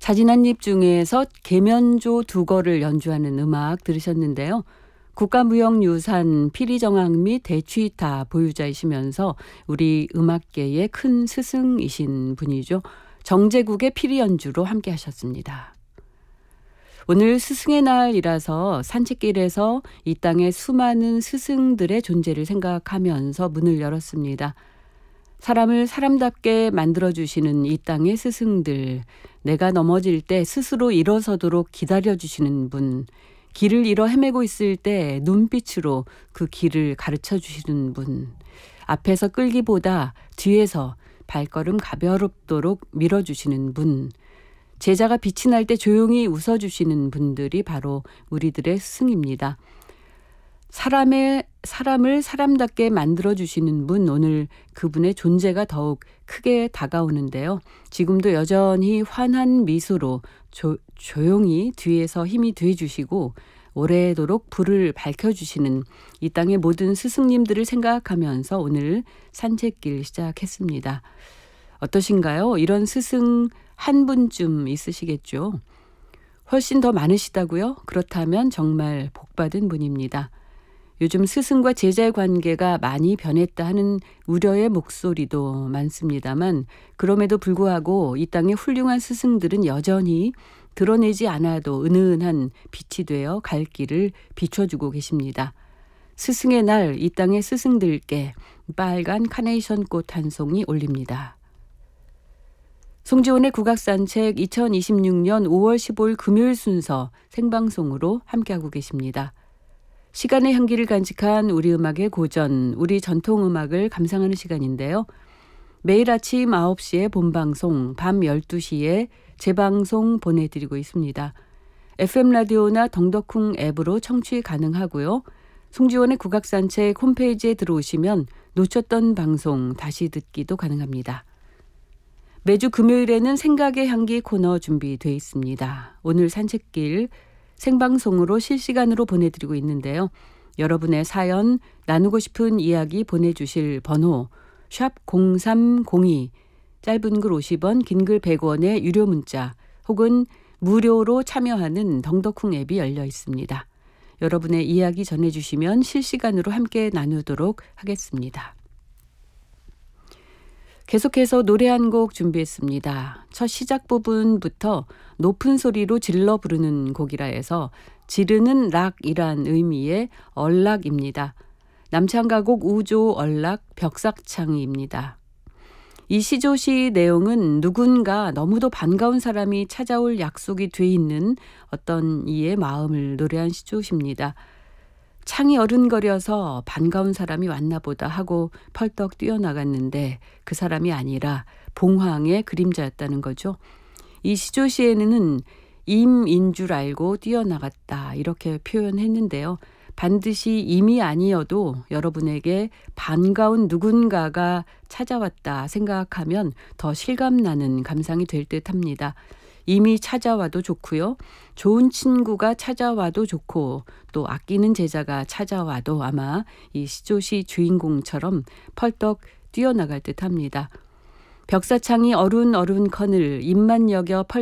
사진 한 입 중에서 계면조 두거를 연주하는 음악 들으셨는데요. 국가무형유산 피리정악 및 대취타 보유자이시면서 우리 음악계의 큰 스승이신 분이죠. 정제국의 피리 연주로 함께 하셨습니다. 오늘 스승의 날이라서 산책길에서 이 땅의 수많은 스승들의 존재를 생각하면서 문을 열었습니다. 사람을 사람답게 만들어주시는 이 땅의 스승들, 내가 넘어질 때 스스로 일어서도록 기다려주시는 분, 길을 잃어 헤매고 있을 때 눈빛으로 그 길을 가르쳐 주시는 분, 앞에서 끌기보다 뒤에서 발걸음 가벼롭도록 밀어주시는 분, 제자가 빛이 날 때 조용히 웃어주시는 분들이 바로 우리들의 스승입니다. 사람을 사람답게 만들어주시는 분, 오늘 그분의 존재가 더욱 크게 다가오는데요. 지금도 여전히 환한 미소로 조용히 뒤에서 힘이 돼주시고 오래도록 불을 밝혀주시는 이 땅의 모든 스승님들을 생각하면서 오늘 산책길 시작했습니다. 어떠신가요? 이런 스승 한 분쯤 있으시겠죠? 훨씬 더 많으시다고요? 그렇다면 정말 복받은 분입니다. 요즘 스승과 제자의 관계가 많이 변했다 하는 우려의 목소리도 많습니다만 그럼에도 불구하고 이 땅의 훌륭한 스승들은 여전히 드러내지 않아도 은은한 빛이 되어 갈 길을 비춰주고 계십니다. 스승의 날 이 땅의 스승들께 빨간 카네이션 꽃 한 송이 올립니다. 송지훈의 국악산책 2026년 5월 15일 금요일 순서 생방송으로 함께하고 계십니다. 시간의 향기를 간직한 우리 음악의 고전, 우리 전통음악을 감상하는 시간인데요. 매일 아침 9시에 본방송, 밤 12시에 재방송 보내드리고 있습니다. FM 라디오나 덩덕쿵 앱으로 청취 가능하고요. 송지원의 국악산책 홈페이지에 들어오시면 놓쳤던 방송 다시 듣기도 가능합니다. 매주 금요일에는 생각의 향기 코너 준비되어 있습니다. 오늘 산책길 생방송으로 실시간으로 보내드리고 있는데요. 여러분의 사연, 나누고 싶은 이야기 보내주실 번호 샵 0302, 짧은 글 50원, 긴 글 100원의 유료 문자 혹은 무료로 참여하는 덩덕쿵 앱이 열려 있습니다. 여러분의 이야기 전해주시면 실시간으로 함께 나누도록 하겠습니다. 계속해서 노래 한 곡 준비했습니다. 첫 시작 부분부터 높은 소리로 질러 부르는 곡이라 해서 지르는 락이란 의미의 얼락입니다. 남창가곡 우조 얼락 벽삭창이입니다. 이 시조시 내용은 누군가 너무도 반가운 사람이 찾아올 약속이 돼 있는 어떤 이의 마음을 노래한 시조시입니다. 창이 어른거려서 반가운 사람이 왔나 보다 하고 펄떡 뛰어나갔는데 그 사람이 아니라 봉황의 그림자였다는 거죠. 이 시조시에는 임인 줄 알고 뛰어나갔다 이렇게 표현했는데요. 반드시 임이 아니어도 여러분에게 반가운 누군가가 찾아왔다 생각하면 더 실감나는 감상이 될 듯합니다. 이미 찾아와도 좋고요. 좋은 친구가 찾아와도 좋고 또 아끼는 제자가 찾아와도 아마 이 시조시 주인공처럼 펄떡 뛰어나갈 듯합니다. 벽사창이 어른커늘 입만 여겨